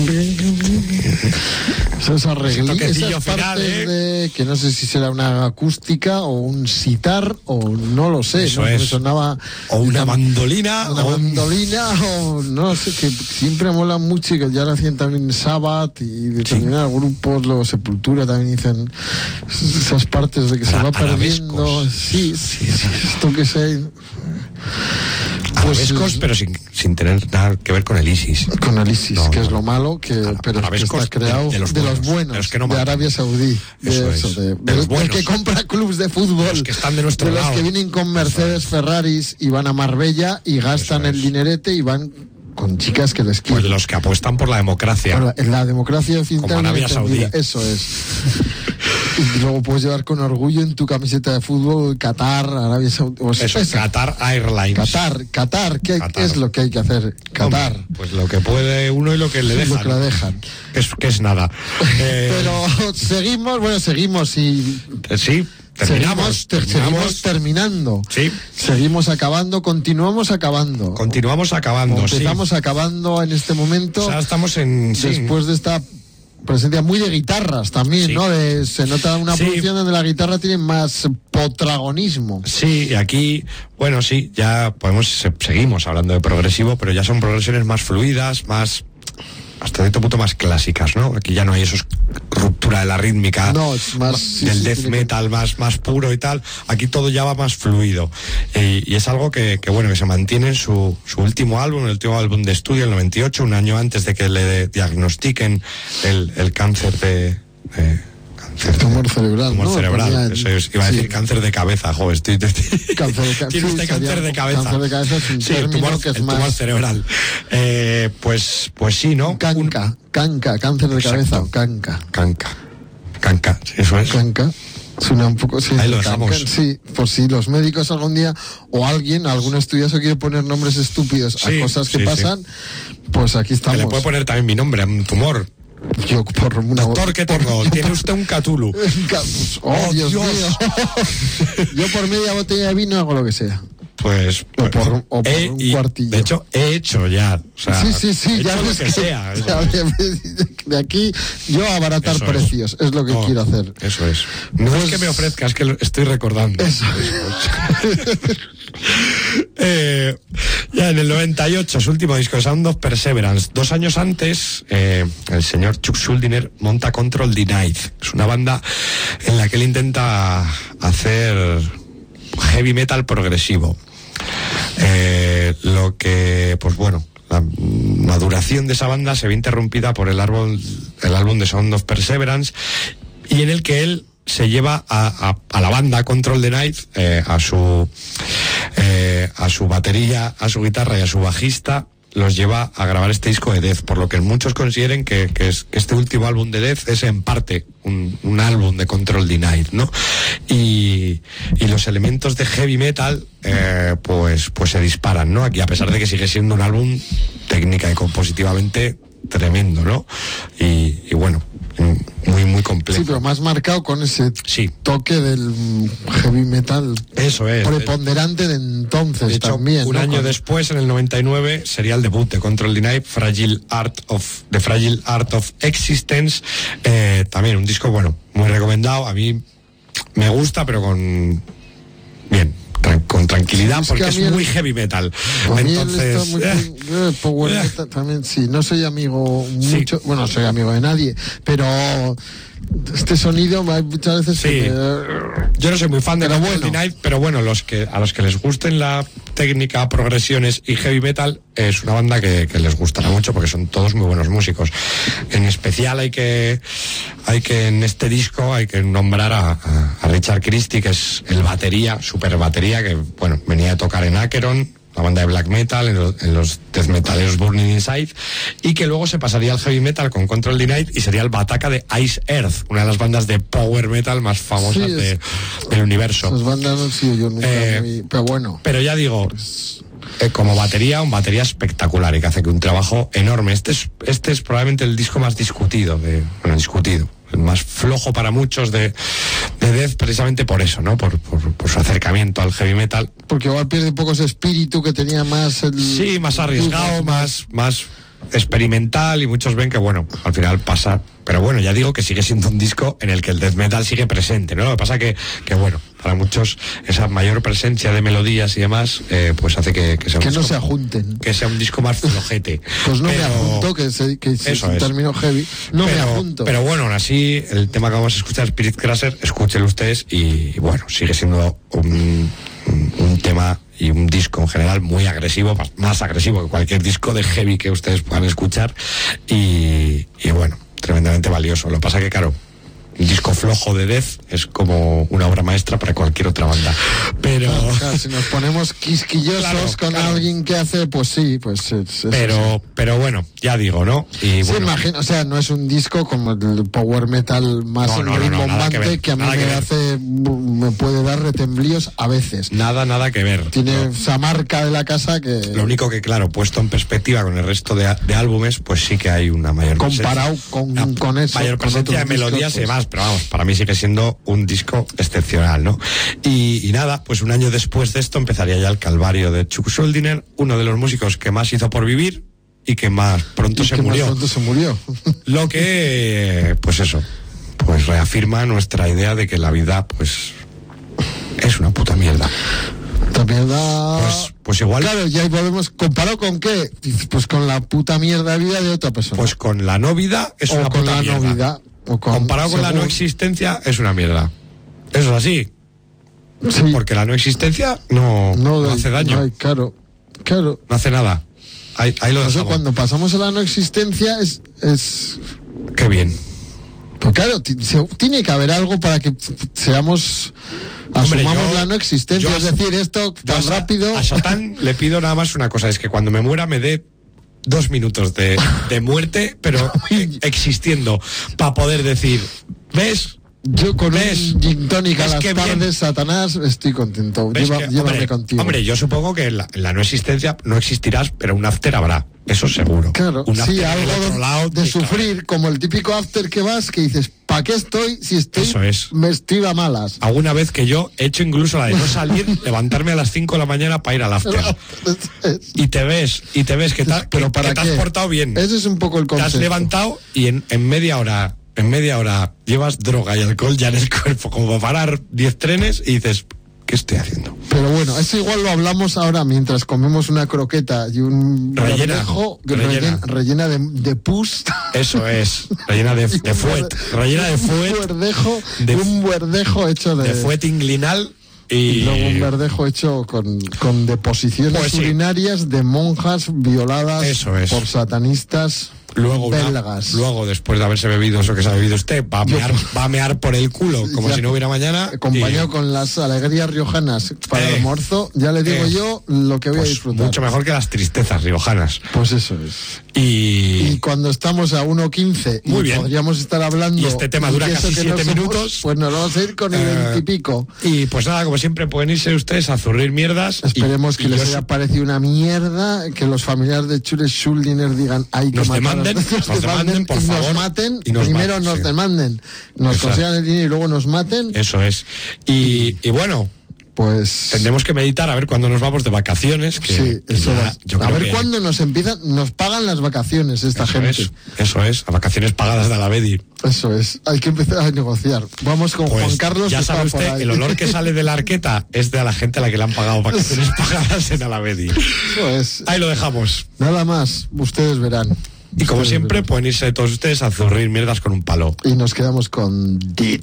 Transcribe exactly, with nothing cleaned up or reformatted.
Esos arreglitos, esas final, partes ¿eh? de, que no sé si será una acústica o un sitar o no lo sé. Eso ¿no? es. Me sonaba o una mandolina. Una o un... mandolina o no sé, que siempre mola mucho y que ya lo hacían también Sabbath y determinados sí. grupos, luego Sepultura también dicen esas partes de que se va perdiendo. Sí, sí, sí, esto que se... Arabescos, pues, pero sin, sin tener nada que ver con el ISIS. Con el ISIS, no, que no. es lo malo, que, pero que está creado de, de, los, de los buenos, de, los que no de Arabia Saudí, de, eso eso, es. de, de, los de, de que compra clubs de fútbol, los que están de nuestro de lado. los que vienen con Mercedes, Ferraris y van a Marbella y gastan el dinerete y van con chicas que les quieren. Pues los que apuestan por la democracia. Por la, la democracia como Arabia Saudí. Eso es. Y luego puedes llevar con orgullo en tu camiseta de fútbol Qatar, Arabia Saudí. O sea, eso es Qatar Airlines. Qatar, Qatar, ¿qué Qatar. es lo que hay que hacer? Qatar. Hombre, pues lo que puede uno y lo que le dejan. Lo que la dejan. Que es, que es nada. eh... Pero seguimos, bueno, seguimos y... Sí. Terminamos, seguimos, ter, terminamos, seguimos terminando. Sí. Seguimos acabando, continuamos acabando. Continuamos acabando, o empezamos sí. acabando en este momento. O sea, estamos en... Después sí. de esta presencia muy de guitarras también, sí. ¿no? De, se nota una sí. producción donde la guitarra tiene más protagonismo. Sí, y aquí, bueno, sí, ya podemos, seguimos hablando de progresivo, pero ya son progresiones más fluidas, más... hasta cierto punto más clásicas, ¿no? Aquí ya no hay esos ruptura de la rítmica no, es más, sí, del sí, death metal que... más, más puro y tal. Aquí todo ya va más fluido. Y, y es algo que, que, bueno, que se mantiene en su, su último álbum, el último álbum de estudio, el noventa y ocho, un año antes de que le diagnostiquen el, el cáncer de... de El tumor cerebral, tumor ¿no? cerebral, Ponía, eso es, iba a sí. decir cáncer de cabeza, joder, estoy, estoy, cáncer de, ca- tiene usted sí, cáncer de cabeza. Cáncer de cabeza es un sí, término el tumor, que es el más... tumor cerebral. Eh, pues, pues sí, ¿no? Canca, un... canca, cáncer de Exacto. cabeza o canca. Canca, canca, sí, eso es. Canca. Suena un poco... Sí, ahí lo dejamos. Sí, por si los médicos algún día o alguien, algún estudioso quiere poner nombres estúpidos sí, a cosas que sí, pasan, sí. pues aquí estamos. Que le puede poner también mi nombre, un tumor. Yo por una... Doctor, ¿qué tengo? Por... Tiene usted un Cthulhu. Oh, oh Dios, Dios mío. Yo por media botella de vino hago lo que sea. Pues, o por, pues o por he, un y, cuartillo. De hecho, he hecho ya. O sea, sí, sí, sí, he ya hecho ves lo que, que sea. Ya, de aquí yo abaratar eso precios, es, es lo que no, quiero hacer. Eso es. No pues, es que me ofrezcas, es que lo estoy recordando. Eso. eh, ya en el noventa y ocho, su último disco, Sound of Perseverance. Dos años antes, eh, el señor Chuck Schuldiner monta Control Denied. Es una banda en la que él intenta hacer heavy metal progresivo. Eh, lo que, pues bueno, la maduración de esa banda se ve interrumpida por el álbum, el álbum de Sound of Perseverance, y en el que él se lleva a, a, a la banda Control Denied, eh, a su eh, a su batería, a su guitarra y a su bajista, los lleva a grabar este disco de Death, por lo que muchos consideren que, que, es, que este último álbum de Death es en parte un, un álbum de Control Denied, ¿no? Y, y los elementos de heavy metal eh, pues, pues se disparan, ¿no? Aquí, a pesar de que sigue siendo un álbum técnica y compositivamente tremendo, ¿no? Y, y bueno, muy muy complejo. Sí, pero más marcado con ese sí. toque del heavy metal. Eso es. Preponderante de entonces de hecho, también. Un ¿no? año con... después, en el noventa y nueve, sería el debut de Control Denied, Fragile Art of The Fragile Art of Existence. Eh, también un disco, bueno, muy recomendado. A mí me gusta, pero con bien. Tran- con tranquilidad, sí, es porque es el, muy heavy metal. Entonces, muy, eh, power eh, metal también, sí, no soy amigo mucho, sí. bueno, soy amigo de nadie, pero este sonido muchas veces sí. me... yo no soy muy fan de pero Control bueno. Denied, pero bueno, los que a los que les gusten la técnica, progresiones y heavy metal, es una banda que, que les gustará mucho porque son todos muy buenos músicos. En especial hay que hay que en este disco hay que nombrar a, a, a Richard Christie, que es el batería, super batería, que bueno, venía a tocar en Acheron, la banda de black metal, en, lo, en los death metaleros Burning Inside, y que luego se pasaría al heavy metal con Control Denied y sería el bataca de Ice Earth, una de las bandas de power metal más famosas sí, de, del universo. Esas bandas no sí, yo nunca eh, muy, pero bueno. Pero ya digo, pues... eh, como batería, un batería espectacular y que hace que un trabajo enorme. Este es, este es probablemente el disco más discutido, de, bueno, discutido. El más flojo para muchos de, de Death, precisamente por eso, ¿no? Por, por, por su acercamiento al heavy metal. Porque igual pierde un poco ese espíritu que tenía más el... Sí, más arriesgado, más, más, experimental y muchos ven que, bueno, al final pasa. Pero bueno, ya digo que sigue siendo un disco en el que el death metal sigue presente, ¿no? Lo que pasa que, que bueno, para muchos esa mayor presencia de melodías y demás, eh, pues hace que, que sea un que disco, no se ajunten. Que sea un disco más flojete. Pues no pero, me apunto, que, se, que es un término heavy. No pero, me apunto. Pero bueno, aún así, el tema que vamos a escuchar, Spirit Crusher, escúchenlo ustedes y, bueno, sigue siendo un, un, un tema y un disco en general muy agresivo, más, más agresivo que cualquier disco de heavy que ustedes puedan escuchar y, y bueno, tremendamente valioso. Lo que pasa que, claro, un disco flojo de death es como una obra maestra para cualquier otra banda. Pero claro, claro, si nos ponemos quisquillosos claro, con claro. alguien que hace, pues sí, pues es, es pero sí. pero bueno, ya digo, ¿no? Y sí, bueno, imagino, o sea, no es un disco como el power metal más no, no, rimbombante no, no, que, que a mí me que hace me puede dar retemblíos a veces. Nada, nada que ver. Tiene no. esa marca de la casa que... Lo único que, claro, puesto en perspectiva con el resto de, de álbumes, pues sí que hay una mayor comparado con, una con eso. Mayor presencia de melodías y demás, pero vamos, para mí sigue siendo un disco excepcional, ¿no? Y, y nada, pues un año después de esto empezaría ya el calvario de Chuck Schuldiner, uno de los músicos que más hizo por vivir y que más pronto y se que murió. Más pronto se murió. Lo que, pues eso, pues reafirma nuestra idea de que la vida, pues, es una puta mierda. Puta mierda. Pues, pues igual. Claro, ya volvemos. ¿Comparado con qué? Pues con la puta mierda de vida de otra persona. Pues con la no vida es o una con puta la mierda. No vida, o con, comparado con según... la no existencia es una mierda. Eso es así. Sí. Porque la no existencia no, no, no hace daño. No hay, claro, claro. No hace nada. Ahí, ahí lo Eso cuando pasamos a la no existencia es, es... Qué bien. Pues claro, t- se, tiene que haber algo para que seamos... Hombre, asumamos yo, la no existencia, es decir, esto tan a, rápido... A Satán le pido nada más una cosa, es que cuando me muera me dé dos minutos de, de muerte, pero existiendo, para poder decir, ¿ves? Yo con ¿Ves? un gin tonic a ¿Ves las qué tardes, bien? Satanás, estoy contento. Lleva, que, llévame hombre, contigo. Hombre, yo supongo que en la, en la no existencia no existirás, pero un after habrá. Eso seguro. Claro, un sí, algo de, lado, de sí, sufrir, claro. Como el típico after que vas, que dices, ¿para qué estoy si estoy Eso es. me estoy a malas? Alguna vez que yo he hecho incluso la de no salir, levantarme a las cinco de la mañana para ir al after. Y te ves, y te ves que, ta, ¿Pero que, para que te qué? has portado bien. Ese es un poco el concepto. Te has levantado y en, en media hora, en media hora llevas droga y alcohol ya en el cuerpo, como para parar diez trenes y dices, ¿qué estoy haciendo? Pero bueno, eso igual lo hablamos ahora mientras comemos una croqueta y un rellena, verdejo rellena. rellena, rellena de, de pus. Eso es, rellena de, de fuet, rellena de fuet. Un verdejo, de, un verdejo hecho de... De fuet inglinal. Y... y luego un verdejo hecho con, con deposiciones pues sí. urinarias de monjas violadas eso es. Por satanistas luego, belgas. Una, luego, después de haberse bebido eso que se ha bebido usted, va a mear, va a mear por el culo, como ya, si no hubiera mañana. Acompañado y... con las alegrías riojanas para eh, el almuerzo, ya le digo eh, yo lo que voy pues a disfrutar. Mucho mejor que las tristezas riojanas. Pues eso es. Y, y cuando estamos a uno quince y bien. podríamos estar hablando... Y este tema dura casi siete no minutos. Pues nos vamos a ir con el veintipico. Eh, y pues nada, como siempre pueden irse ustedes a zurrir mierdas. Esperemos y, que y les yo... haya parecido una mierda, que los familiares de Chure Schuldiner digan hay que nos matar demanden, a... nos, nos demanden, por y favor, nos maten, y nos primero maten, nos sí. demanden, nos Exacto. consigan el dinero y luego nos maten. Eso es. Y, y bueno, pues tendremos que meditar a ver cuándo nos vamos de vacaciones. Que, sí, que eso ya, es. yo a ver que... cuándo nos empiezan, nos pagan las vacaciones esta eso gente. Es, eso es, a vacaciones pagadas de Alavedi. Eso es, hay que empezar a negociar. Vamos con pues Juan Carlos. Ya sabe usted, el olor que sale de la arqueta es de a la gente a la que le han pagado vacaciones pagadas en Alavedi. Pues ahí lo dejamos. Nada más, ustedes verán. Y como siempre, pueden irse todos ustedes a zurrir mierdas con un palo. Y nos quedamos con Dit.